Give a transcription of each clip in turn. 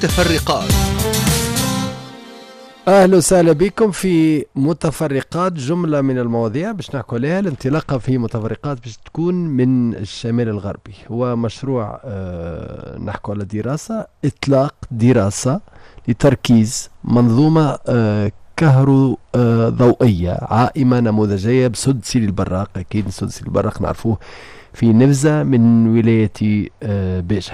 متفرقات. أهلا وسهلا بكم في متفرقات. جملة من المواضيع باش نحكوا عليها. الانطلاقة في متفرقات باش تكون من الشمال الغربي. هو مشروع نحكوا على دراسة، إطلاق دراسة لتركيز منظومة كهروضوئية عائمة نموذجية بسد سيدي البراق. أكيد سد سيدي البراق نعرفوه في نفزة من ولاية بيجة.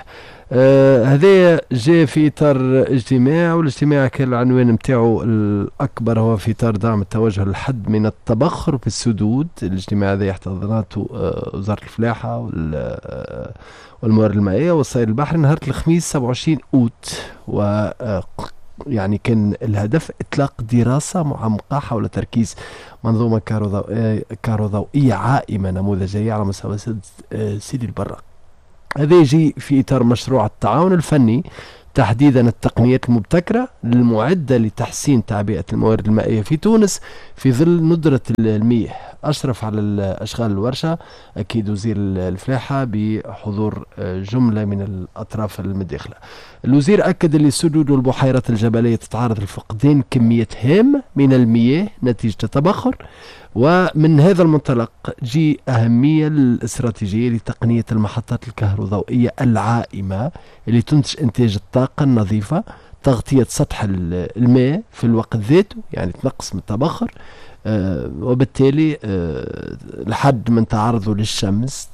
هذا جاء في إطار اجتماع، والاجتماع كان العنوان متاعه الأكبر هو في إطار دعم التوجه للحد من التبخر في السدود. الاجتماع هذا يحتضنته وزارة الفلاحة والموارد المائية والصيد البحري نهار الخميس 27 أوت. و يعني كان الهدف إطلاق دراسة معمقة حول تركيز منظومة كهروضوئية عائمة نموذجية على مستوى سيدي البراق. هذا يجي في إطار مشروع التعاون الفني، تحديدا التقنيات المبتكرة المعدة لتحسين تعبئة الموارد المائية في تونس في ظل ندرة المياه. أشرف على أشغال الورشة أكيد وزير الفلاحة بحضور جملة من الأطراف المداخلة. الوزير أكد أن السدود والبحيرات الجبلية تتعرض لفقدان كمية هامة من المياه نتيجة التبخر، ومن هذا المنطلق جي أهمية الاستراتيجية لتقنية المحطات الكهروضوئية العائمة اللي تنتج إنتاج الطاقة النظيفة، تغطية سطح الماء في الوقت ذاته، يعني تنقص من التبخر، وبالتالي الحد من تعرضه للشمس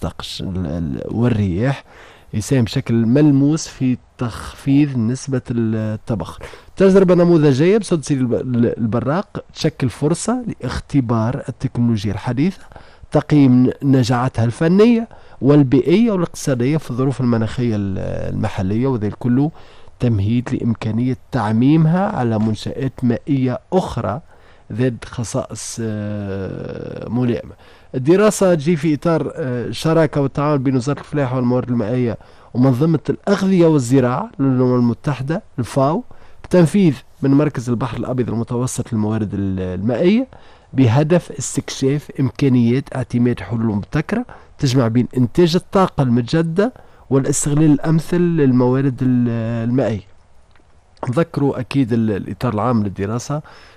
والرياح يساهم بشكل ملموس في تخفيض نسبة التبخر. تجربة نموذجية بسد سيدي البراق تشكل فرصة لاختبار التكنولوجيا الحديثة، تقييم نجاعتها الفنية والبيئية والاقتصادية في الظروف المناخية المحلية، وذي كله تمهيد لإمكانية تعميمها على منشآت مائية أخرى ذات خصائص ملائمة. الدراسة تجي في إطار شراكة والتعاون بين وزارة الفلاحة والموارد المائية ومنظمة الأغذية والزراعة للأمم المتحدة الفاو، بتنفيذ من مركز البحر الأبيض المتوسط للموارد المائية، بهدف استكشاف إمكانيات اعتماد حلول مبتكرة تجمع بين إنتاج الطاقة المتجددة والاستغلال الأمثل للموارد المائية. ذكروا أكيد الإطار العام للدراسة.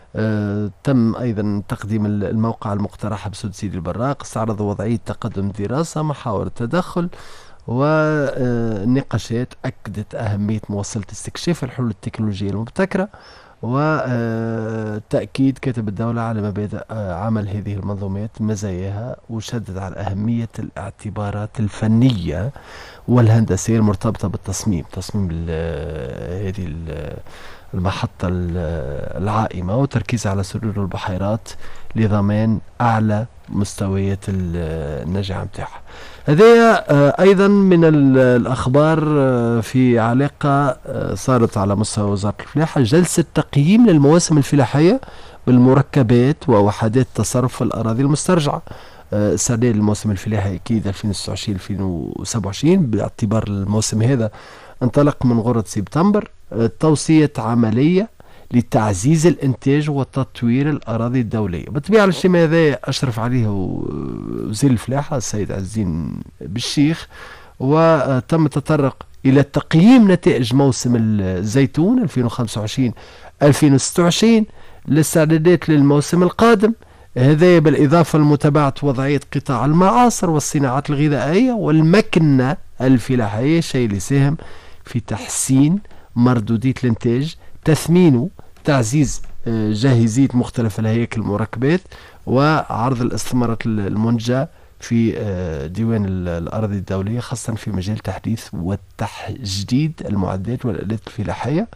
تم أيضا تقديم الموقع المقترح بسد سيدي البراق، استعرض وضعية تقدم الدراسة، محاور التدخل والنقاشات أكدت أهمية مواصلة استكشاف الحلول التكنولوجية المبتكرة، وتأكيد كاتب الدولة على مبادئ عمل هذه المنظومات مزاياها، وشدد على أهمية الاعتبارات الفنية والهندسية المرتبطة بالتصميم هذه المحطة العائمة، وتركيز على سدود البحيرات لضمان أعلى مستويات النجاح متاعها. هذه أيضا من الأخبار في علاقة صارت على مستوى وزارة الفلاحة، جلسة تقييم للمواسم الفلاحية بالمركبات ووحدات التصرف في الأراضي المسترجعة. استعداد الموسم الفلاحي أكيد 2026-2027 باعتبار الموسم هذا انطلق من غرة سبتمبر. توصية عملية لتعزيز الانتاج وتطوير الأراضي الدولية. بالطبيعة الاجتماع هذا أشرف عليه وزير الفلاحة السيد عز الدين بالشيخ، وتم التطرق إلى تقييم نتائج موسم الزيتون 2025-2026 للاستعدادات للموسم القادم. هذا بالإضافة لمتابعة وضعية قطاع المعاصر والصناعات الغذائية والمكنة الفلاحية، شيء اللي ساهم في تحسين مردودية الانتاج، تثمينه، تعزيز جاهزية مختلف الهياكل المركبات، وعرض الاستثمارات المنتجة في ديوان الأراضي الدولية، خاصة في مجال تحديث وتجديد المعدات والآلات الفلاحية.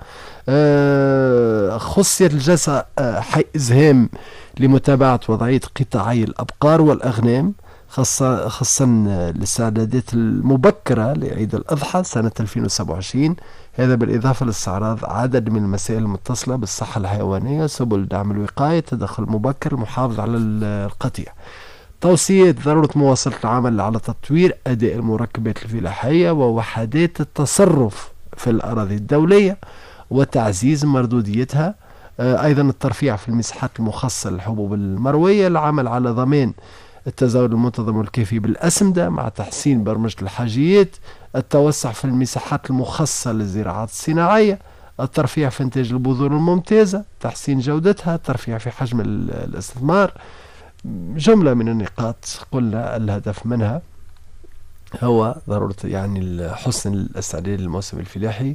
خصيت الجلسة حيز هام لمتابعة وضعية قطاعي الأبقار والأغنام، خاصة الاستعدادات المبكرة لعيد الأضحى سنة 2027. هذا بالإضافة لاستعراض عدد من المسائل المتصلة بالصحة الحيوانية، سبل دعم الوقاية، التدخل المبكر، المحافظة على القطيع. توصية ضرورة مواصلة العمل على تطوير أداء المركبات الفلاحية ووحدات التصرف في الأراضي الدولية وتعزيز مردوديتها. أيضا الترفيع في المساحات المخصصة للحبوب المروية، العمل على ضمان التزاوج المنتظم والكافي بالأسمدة مع تحسين برمجة الحاجيات، التوسع في المساحات المخصصة للزراعات الصناعية، الترفيع في إنتاج البذور الممتازة، تحسين جودتها، الترفيع في حجم الاستثمار. جملة من النقاط قلنا الهدف منها هو ضرورة يعني حسن الاستعداد للموسم الفلاحي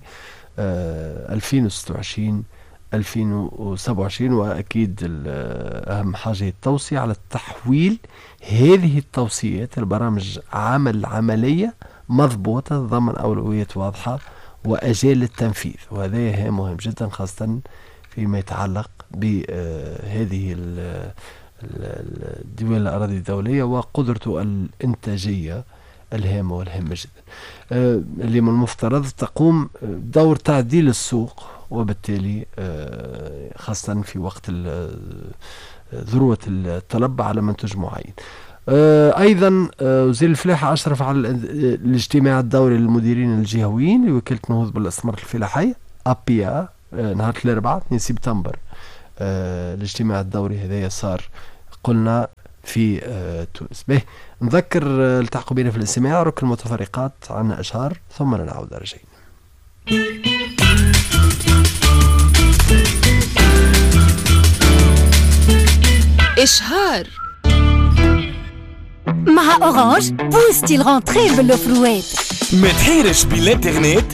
2026 2027. وأكيد أهم حاجة التوصية على التحويل هذه التوصيات البرامج عملية مضبوطة ضمن أولويات واضحة وأجال التنفيذ، وهذا مهم جدا خاصة فيما يتعلق بهذه الدول الأراضي الدولية وقدرته الإنتاجية الهامة والهامة جدا، اللي من المفترض تقوم دور تعديل السوق، وبالتالي خاصة في وقت ذروة الطلب على منتج معين. أيضا وزير الفلاحة أشرف على الاجتماع الدوري للمديرين الجهويين لوكالة نهوض بالاستثمارات الفلاحية أبيا نهار الأربعاء 2 سبتمبر. الاجتماع الدوري هذا صار قلنا في تونس. به نذكر التحقوا بنا في الاستماع ركن المتفرقات عن أشهار ثم نعود رجعين. إشهار. مع أورانج بوستي الغونتري بالأوفروات. ما تحيرش بالإنترنت